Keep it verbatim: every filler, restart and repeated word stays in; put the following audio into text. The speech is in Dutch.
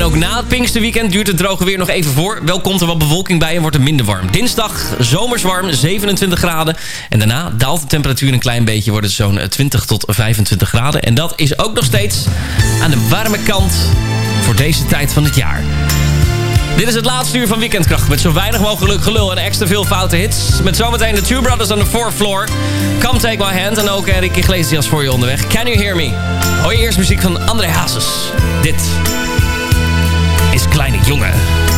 ook na het Pinksterweekend duurt het droge weer nog even voor. Wel komt er wat bewolking bij en wordt het minder warm. Dinsdag zomers warm, zevenentwintig graden. En daarna daalt de temperatuur een klein beetje, wordt het zo'n twintig tot vijfentwintig graden. En dat is ook nog steeds aan de warme kant voor deze tijd van het jaar. Dit is het laatste uur van Weekendkracht. Met zo weinig mogelijk gelul en extra veel foute hits. Met zometeen de Two Brothers on the Fourth Floor. Come Take My Hand. En ook Enrique Iglesias voor je onderweg. Can You Hear Me? Hoor je eerst muziek van André Hazes. Dit is Kleine Jongen.